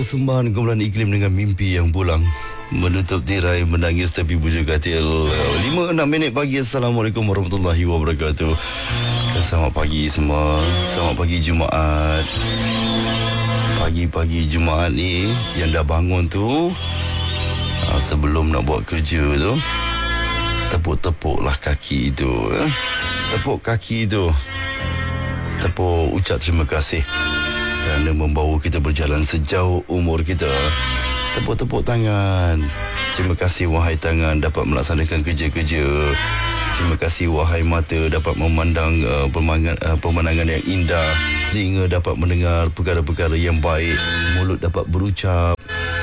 persembahan kumpulan iklim dengan mimpi yang pulang, menutup tirai menangis tapi bujuk katil. 5-6 minit pagi. Assalamualaikum warahmatullahi wabarakatuh. Selamat pagi semua. Selamat pagi Jumaat. Pagi-pagi Jumaat ni yang dah bangun tu, sebelum nak buat kerja tu, tepuk-tepuklah kaki tu. Tepuk kaki tu. Tepuk, ucap terima kasih kerana membawa kita berjalan sejauh umur kita. Tepuk-tepuk tangan. Terima kasih wahai tangan dapat melaksanakan kerja-kerja. Terima kasih wahai mata dapat memandang pemandangan yang indah. Telinga dapat mendengar perkara-perkara yang baik. Mulut dapat berucap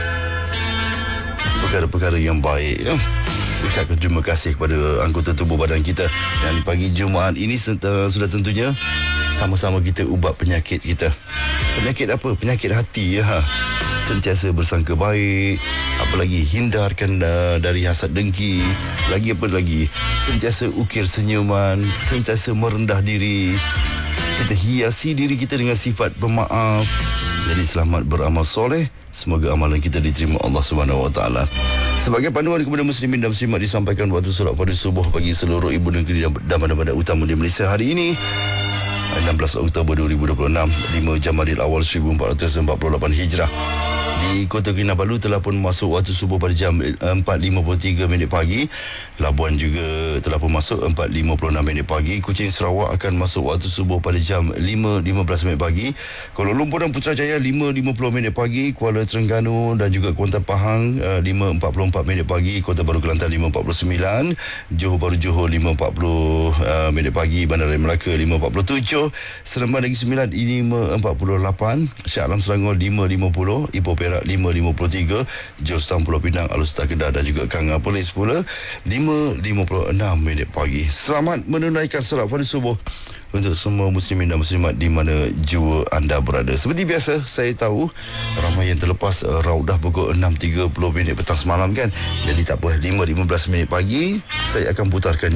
perkara-perkara yang baik. Ucapkan terima kasih kepada anggota tubuh badan kita. Dan pagi Jumaat ini sudah tentunya sama-sama kita ubat penyakit kita. Penyakit apa? Penyakit hati ya. Sentiasa bersangka baik, apalagi hindarkan dari hasad dengki. Lagi apa lagi? Sentiasa ukir senyuman, sentiasa merendah diri. Kita hiasi diri kita dengan sifat pemaaf. Jadi selamat beramal soleh. Semoga amalan kita diterima Allah SWT. Sebagai panduan kepada muslimin dan muslimat disampaikan waktu solat pada subuh bagi seluruh ibu negeri dan bandar-bandar utama di Malaysia hari ini 16 Oktober 2026, 5 Jamadil Awal 1448 Hijrah. Di Kota Kinabalu telah pun masuk waktu subuh pada jam 4.53 minit pagi. Labuan juga telah pun masuk 4.56 minit pagi. Kuching Sarawak akan masuk waktu subuh pada jam 5.15 minit pagi. Kuala Lumpur dan Putrajaya 5.50 minit pagi. Kuala Terengganu dan juga Kuantan Pahang 5.44 minit pagi. Kota Baru Kelantan 5.49. Johor Bahru Johor 5.40 minit pagi. Bandaraya Melaka 5.47. Seremban Negeri Sembilan 5.48. Shah Alam Selangor 5.50. Ipoh Perak 5.53, Jostown Pulau Pinang, Alustar Kedah dan juga Kanga Perlis pula 5.56 minit pagi. Selamat menunaikan solat fardu subuh untuk semua muslimin dan muslimat di mana jua anda berada. Seperti biasa, saya tahu ramai yang terlepas raudah pukul 6.30 minit petang semalam kan. Jadi tak apa, 5.15 minit pagi saya akan putarkan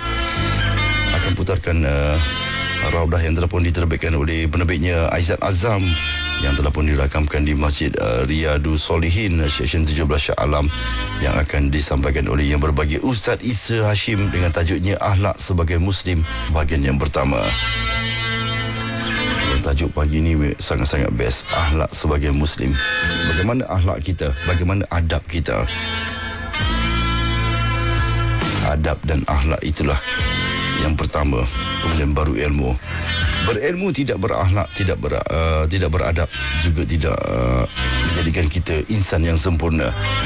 raudah yang telah pun diterbitkan oleh penerbitnya Aizat Azam, yang telah pun dirakamkan di Masjid Riyadus Solihin Seksyen 17 Shah Alam, yang akan disampaikan oleh yang berbahagia Ustaz Isa Hashim dengan tajuknya Akhlak Sebagai Muslim bahagian yang pertama. Tajuk pagi ini sangat-sangat best. Akhlak sebagai Muslim. Bagaimana akhlak kita? Bagaimana adab kita? Adab dan akhlak itulah yang pertama. Kemudian baru ilmu. Berilmu tidak berakhlak, tidak beradab, juga tidak menjadikan kita insan yang sempurna.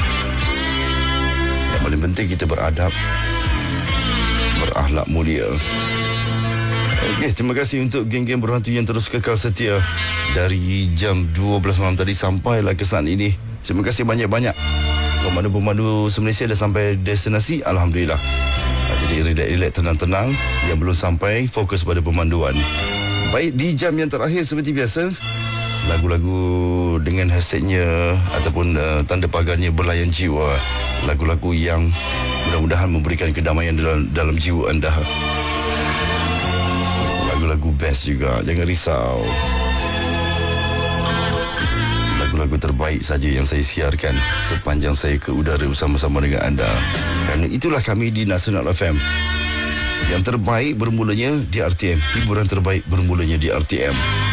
Yang paling penting kita beradab, berakhlak mulia. Okey, terima kasih untuk geng-geng berhantu yang terus kekal setia dari jam 12 malam tadi sampailah ke saat ini. Terima kasih banyak-banyak. Pemandu-pemandu se-Malaysia dah sampai destinasi, alhamdulillah. Jadi relax, tenang-tenang. Yang belum sampai, fokus pada pemanduan. Baik, di jam yang terakhir seperti biasa, lagu-lagu dengan hashtagnya ataupun tanda pagarnya berlayan jiwa. Lagu-lagu yang mudah-mudahan memberikan kedamaian dalam jiwa anda. Lagu-lagu best juga, jangan risau. Lagu-lagu terbaik saja yang saya siarkan sepanjang saya ke udara bersama-sama dengan anda. Kerana itulah kami di Nasional FM. Yang terbaik bermulanya di RTM. Hiburan terbaik bermulanya di RTM.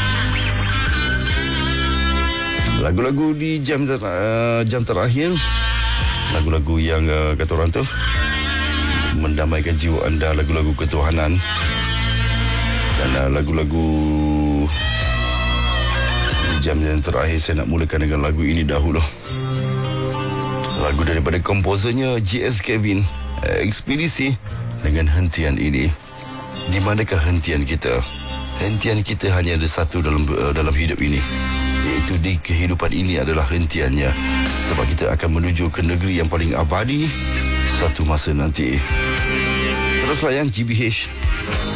Lagu-lagu di jam terakhir, lagu-lagu yang kata orang tu mendamaikan jiwa anda, lagu-lagu ketuhanan. Dan lagu-lagu di jam yang terakhir saya nak mulakan dengan lagu ini dahulu. Lagu daripada komposernya G.S. Kevin, Ekspedisi, dengan hentian ini. Di manakah hentian kita? Hentian kita hanya ada satu dalam hidup ini, iaitu di kehidupan ini adalah hentiannya. Sebab kita akan menuju ke negeri yang paling abadi satu masa nanti. Terus layan GBH.